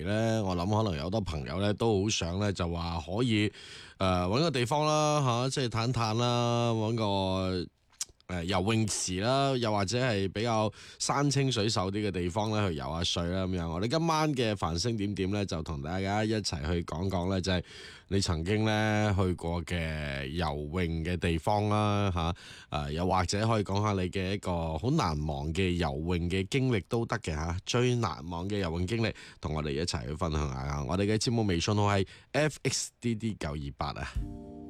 咧，我諗可能有好多朋友咧都好想咧就話可以揾個地方啦即係嘆嘆啦，揾個游泳池啦，又或者係比較山清水秀啲嘅地方咧去游下水啦咁樣。我哋今晚嘅繁星點點咧就同大家一齊去講講咧，就係你曾經咧去過嘅游泳嘅地方啦又或者可以講下你嘅一個好難忘嘅游泳嘅經歷都得嘅最難忘嘅游泳經歷，同我哋一齊去分享下。我哋嘅節目微信號係 FXDD928啊。